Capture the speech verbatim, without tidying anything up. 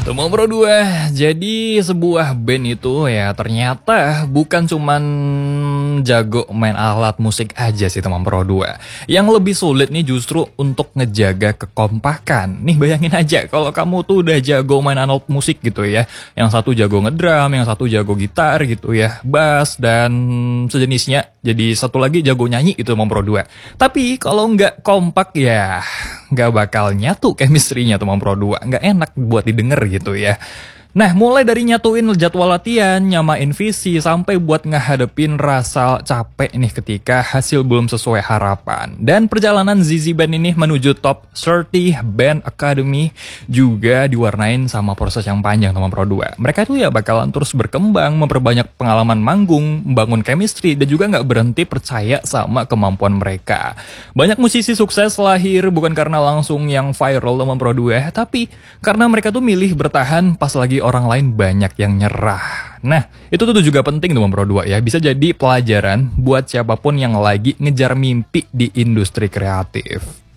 Teman Pro dua, jadi sebuah band itu ya ternyata bukan cuman jago main alat musik aja sih teman Pro dua. Yang lebih sulit nih justru untuk ngejaga kekompakan. Nih bayangin aja kalau kamu tuh udah jago main alat musik gitu ya. Yang satu jago ngedrum, yang satu jago gitar gitu ya, bass dan sejenisnya. Jadi satu lagi jago nyanyi itu teman Pro dua. Tapi kalau nggak kompak ya nggak bakal nyatu chemistry-nya teman Pro dua. Nggak enak buat didengar gitu ya. Nah, mulai dari nyatuin jadwal latihan, nyamain visi, sampai buat ngehadepin rasa capek nih ketika hasil belum sesuai harapan. Dan perjalanan Z Z Band ini menuju top tiga puluh Band Academy juga diwarnain sama proses yang panjang teman Pro dua. Mereka tuh ya bakalan terus berkembang, memperbanyak pengalaman manggung, membangun chemistry, dan juga nggak berhenti percaya sama kemampuan mereka. Banyak musisi sukses lahir bukan karena langsung yang viral teman Pro dua, tapi karena mereka tuh milih bertahan pas lagi orang lain banyak yang nyerah. Nah, itu tuh juga penting teman Pro dua ya. Bisa jadi pelajaran buat siapapun yang lagi ngejar mimpi di industri kreatif.